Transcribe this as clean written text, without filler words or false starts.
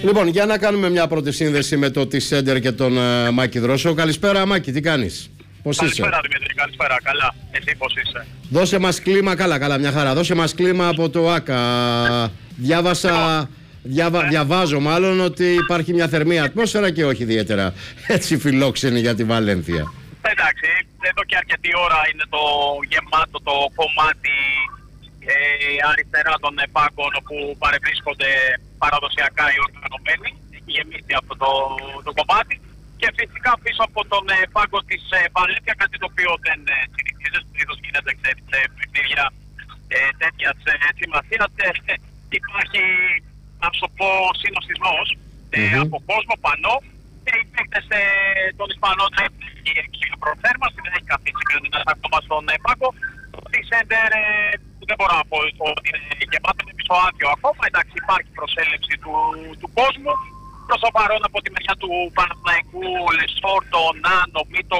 Λοιπόν, για να κάνουμε μια πρώτη σύνδεση με το T-Center και τον Μάκη Δρόσο. Καλησπέρα, Μάκη, τι κάνεις? Πώς είσαι? Καλησπέρα, Δημήτρη, καλησπέρα. Καλά. Εσύ πώς είσαι? Δώσε μας κλίμα, καλά, μια χαρά. Δώσε μας κλίμα από το ΆΚΑ. Διαβάζω μάλλον ότι υπάρχει μια θερμή ατμόσφαιρα και όχι ιδιαίτερα έτσι φιλόξενη για τη Βαλένθια. Εντάξει, εδώ και αρκετή ώρα είναι το γεμάτο το κομμάτι αριστερά των πάγκων όπου παρευρίσκονται παραδοσιακά οι οργανωμένοι. Έχει γεμίσει αυτό το κομμάτι. Και φυσικά πίσω από τον πάγκο της Βαλένθια, κάτι το οποίο δεν συνηθίζεται, συνήθως γίνεται σε παιχνίδια τέτοιας σημασίας. Υπάρχει, να σου πω, συνοστισμός από κόσμο πανώ και οι παίκτες των Ισπανών έχει προθέρμανση, δεν έχει καθίσει κανένας ακόμα στον πάγκο. Το T-Center δεν μπορώ να πω ότι είναι γεμάτο, είναι μισοάδιο ακόμα. Εντάξει, υπάρχει προσέλευση του κόσμου. Προς το παρόν από τη μεριά του Παναθηναϊκού, Λεσόρτο, Νάνο, Μήτο,